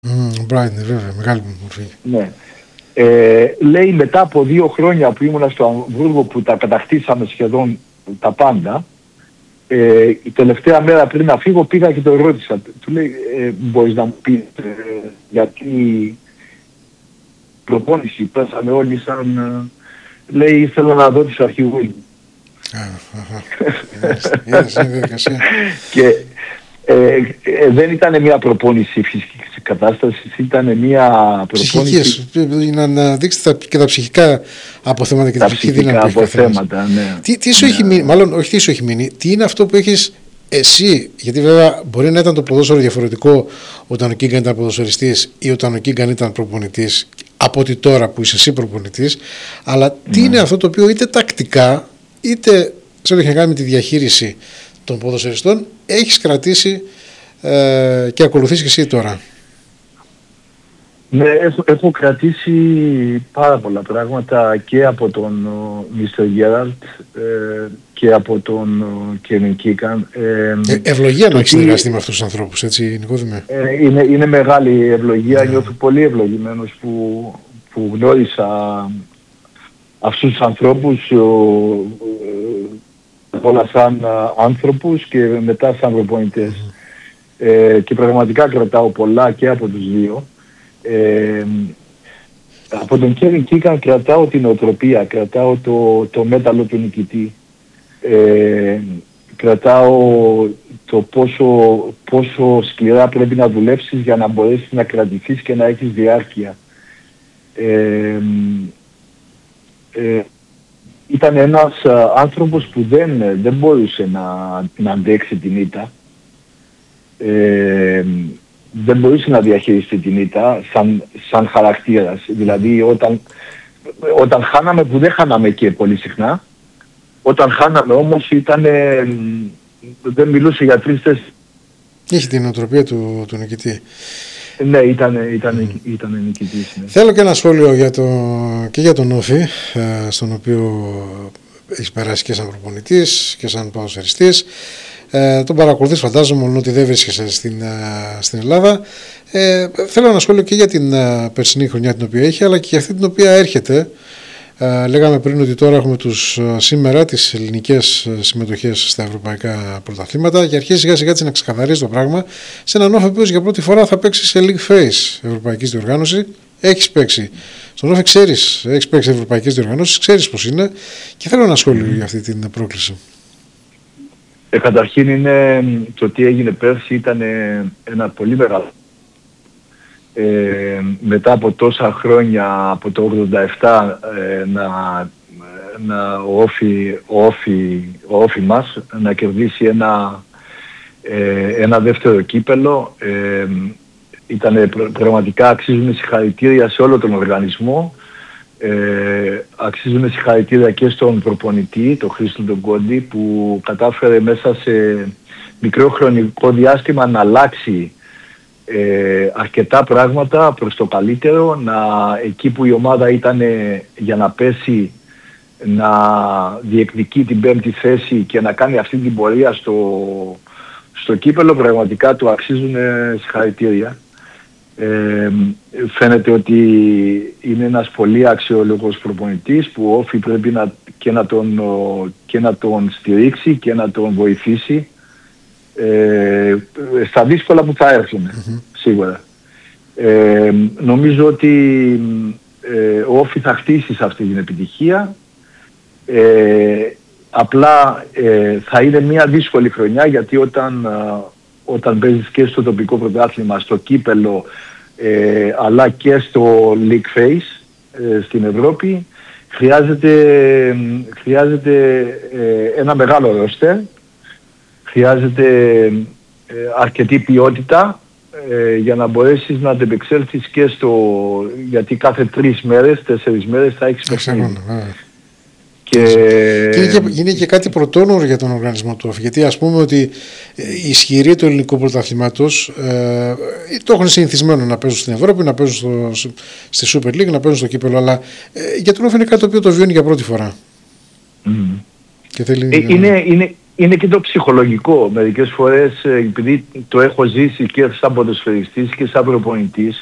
Brighton, βέβαια, μεγάλη μορφή. Ναι. Λέει μετά από 2 χρόνια που ήμουνα στο Αμβούργο που τα κατακτήσαμε σχεδόν τα πάντα, η τελευταία μέρα πριν να φύγω πήγα και το ρώτησα. Του λέει, μπορείς να μου πεις γιατί προπόνηση πέσαμε όλοι σαν... λέει, θέλω να δω τους αρχηγούς μου. Και δεν ήταν μια προπόνηση φυσικής κατάστασης, ήταν μια προπόνηση... Για να δείξετε και τα ψυχικά αποθέματα και τα ψυχική δύναμη που έχει αποθέματα, ναι. Τι σου έχει μείνει, μάλλον όχι τι σου έχει μείνει, τι είναι αυτό που έχεις εσύ, γιατί βέβαια μπορεί να ήταν το ποδόσφαιρο διαφορετικό όταν ο Κίγκαν ήταν ποδοσφαιριστής ή όταν ο Κίγκαν ήταν προπονητής από ότι τώρα που είσαι εσύ προπονητής, αλλά τι είναι αυτό το οποίο είτε τακτικά είτε σε ό,τι έχει να κάνει με τη διαχείριση των ποδοσφαιριστών έχεις κρατήσει και ακολουθείς και εσύ τώρα? Ναι, έχω κρατήσει πάρα πολλά πράγματα και από τον Mr. Gerald και από τον Kevin Keegan. Ευλογία να έχεις συνεργαστεί με αυτούς τους ανθρώπους, έτσι Νικόδημε? Είναι μεγάλη ευλογία, νιώθω πολύ ευλογημένος που γνώρισα αυτούς τους ανθρώπους όλα σαν άνθρωπους και μετά σαν προπονητές. Και πραγματικά κρατάω πολλά και από τους δύο. Από τον Kevin Keegan κρατάω την οτροπία, κρατάω το μέταλλο του νικητή, κρατάω το πόσο σκληρά πρέπει να δουλέψεις για να μπορέσεις να κρατηθείς και να έχεις διάρκεια. Ήταν ένας άνθρωπος που δεν μπορούσε να αντέξει την ήττα. Δεν μπορούσε να διαχειριστεί την ήττα σαν χαρακτήρας. Δηλαδή όταν χάναμε, που δεν χάναμε και πολύ συχνά, όταν χάναμε όμως δεν μιλούσε για 3-4. Είχε την οτροπία του νικητή. Ναι, ήταν νικητής. Ναι. Θέλω και ένα σχόλιο και για τον Όφη, στον οποίο έχει περάσει και σαν προπονητής και σαν ποδοσφαιριστής. Τον παρακολουθείς φαντάζομαι, μόνο ότι δεν βρίσκεσαι στην Ελλάδα. Θέλω ένα σχόλιο και για την περσινή χρονιά την οποία έχει, αλλά και για αυτή την οποία έρχεται. Λέγαμε πριν ότι τώρα έχουμε σήμερα τις ελληνικές συμμετοχές στα ευρωπαϊκά πρωταθλήματα και αρχίζει σιγά σιγά να ξεκαθαρίζει το πράγμα σε έναν Όφη που για πρώτη φορά θα παίξει σε League Phase ευρωπαϊκής διοργάνωσης. Έχεις παίξει στον Όφη, έχεις παίξει ευρωπαϊκές διοργανώσεις, ξέρεις πώς είναι και θέλω ένα σχόλιο για αυτή την πρόκληση. Καταρχήν είναι το τι έγινε πέρσι ήταν ένα πολύ μεγάλο. Μετά από τόσα χρόνια, από το 87 ο Όφη μας να κερδίσει ένα δεύτερο κύπελο, πραγματικά αξίζουν συγχαρητήρια σε όλο τον οργανισμό, αξίζουν συγχαρητήρια και στον προπονητή, τον Χρήστο τον Κόντι, που κατάφερε μέσα σε μικρό χρονικό διάστημα να αλλάξει αρκετά πράγματα προς το καλύτερο, εκεί που η ομάδα ήταν για να πέσει, να διεκδικεί την 5η θέση και να κάνει αυτή την πορεία στο κύπελο, πραγματικά του αξίζουν συγχαρητήρια. Φαίνεται ότι είναι ένας πολύ αξιόλογος προπονητής που Όφη πρέπει και να τον στηρίξει και να τον βοηθήσει στα δύσκολα που θα έρθουν, σίγουρα. Νομίζω ότι ο Όφη θα χτίσει σε αυτή την επιτυχία. Απλά θα είναι μια δύσκολη χρονιά, γιατί όταν παίζεις και στο τοπικό πρωτάθλημα, στο κύπελο, αλλά και στο League Phase στην Ευρώπη, χρειάζεται ένα μεγάλο ρόστερ, χρειάζεται αρκετή ποιότητα για να μπορέσεις να αντεπεξέλθεις γιατί κάθε 3 μέρες, 4 μέρες θα έχεις παιχνίδι. Και είναι και κάτι πρωτόγνωρο για τον οργανισμό του Όφη, γιατί ας πούμε ότι οι ισχυροί του ελληνικού πρωταθλήματος το έχουν συνηθισμένο να παίζουν στην Ευρώπη, να παίζουν στη Super League, να παίζουν στο κύπελο, αλλά για τον Όφη είναι κάτι το οποίο το βιώνει για πρώτη φορά. Mm. Και θέλει είναι και το ψυχολογικό. Μερικές φορές, επειδή το έχω ζήσει και σαν ποδοσφαιριστής και σαν προπονητής,